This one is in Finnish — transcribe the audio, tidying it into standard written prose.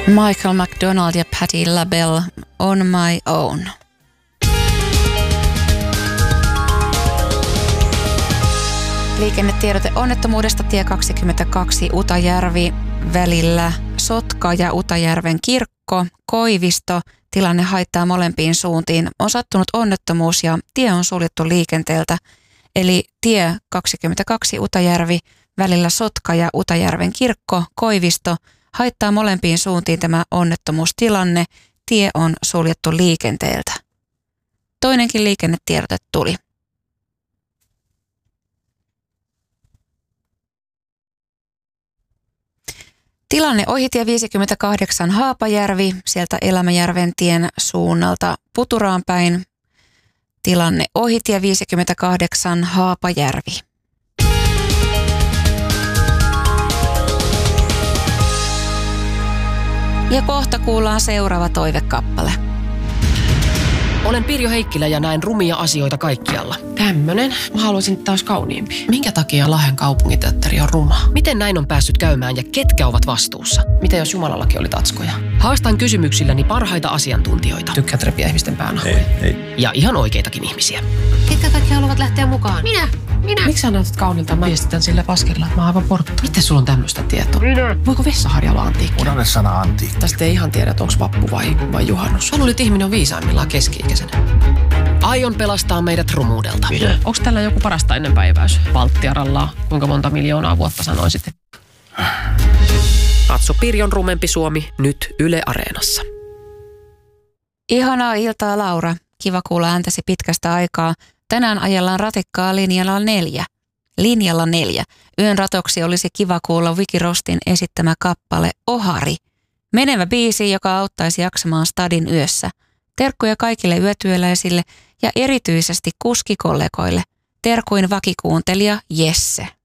Michael McDonald ja Patti LaBelle, On My Own. Liikennetiedote onnettomuudesta tie 22 Utajärvi välillä Sotka ja Utajärven kirkko, Koivisto. Tilanne haittaa molempiin suuntiin. On sattunut onnettomuus ja tie on suljettu liikenteeltä. Eli tie 22 Utajärvi välillä Sotka ja Utajärven kirkko, Koivisto. Haittaa molempiin suuntiin tämä onnettomuustilanne. Tie on suljettu liikenteeltä. Toinenkin liikennetiedote tuli. Tilanne ohitie 58 Haapajärvi, sieltä Elämäjärven tien suunnalta Puturaan päin. Tilanne ohitie 58 Haapajärvi. Ja kohta kuullaan seuraava toivekappale. Olen Pirjo Heikkilä ja näen rumia asioita kaikkialla. Tämmönen. Mä haluaisin taas kauniimpi. Minkä takia Lahden kaupunginteatteri on ruma? Miten näin on päässyt käymään ja ketkä ovat vastuussa? Mitä jos Jumalallakin oli tatskoja? Haastan kysymyksilläni parhaita asiantuntijoita. Tykkäät repiä ihmisten päänahoja? Ei. Ja ihan oikeitakin ihmisiä. Ketkä kaikki haluavat lähteä mukaan? Minä. Miksi sä näytät kaunilta? Mä viestitän sille paskilla, että mä oon aivan portta. Miten sulla on tämmöistä tietoa? Minä. Voiko vessaharja olla antiikki? Unohda sana antiikki. Tästä ei ihan tiedä, että onko vappu vai juhannus. Mä luulin, että ihminen on viisaimmillaan keski-ikäisenä. Aion pelastaa meidät rumuudelta. Onko tällä joku parasta ennenpäiväys? Valttiaralla, kuinka monta miljoonaa vuotta sanoisit? Katso Pirjon rumempi Suomi nyt Yle Areenassa. Ihanaa iltaa, Laura. Kiva kuulla ääntäsi pitkästä aikaa. Tänään ajellaan ratikkaa linjalla 4. Linjalla 4. Yön ratoksi olisi kiva kuulla Vicky Rostin esittämä kappale Ohari. Menevä biisi, joka auttaisi jaksamaan stadin yössä. Terkkuja kaikille yötyöläisille ja erityisesti kuskikollegoille. Terkuin vakikuuntelija Jesse.